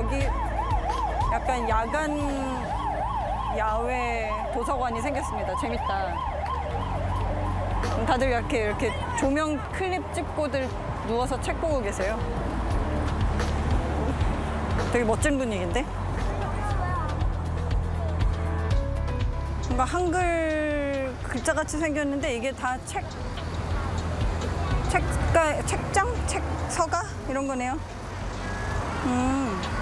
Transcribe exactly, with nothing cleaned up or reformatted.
여기 약간 야간 야외 도서관이 생겼습니다. 재밌다. 다들 이렇게 이렇게 조명 클립 찍고들 누워서 책 보고 계세요. 되게 멋진 분위기인데? 뭔가 한글 글자같이 생겼는데 이게 다 책, 책가, 책장? 책, 서가? 이런 거네요. 음.